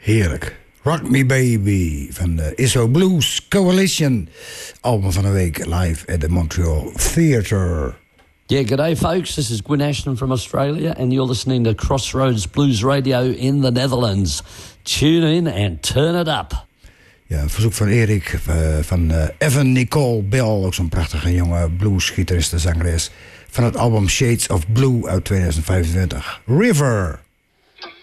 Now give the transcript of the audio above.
Heerlijk. Rock Me Baby van de ISO Blues Coalition. Album van de week live at the Montreal Theatre. Yeah, g'day folks. This is Gwyn Ashton from Australia and you're listening to Crossroads Blues Radio in the Netherlands. Tune in and turn it up. Ja, een verzoek van Erik, van Evan Nicole Bell. Ook zo'n prachtige jonge bluesgitarist en zangeres. Van het album Shades of Blue uit 2025. River.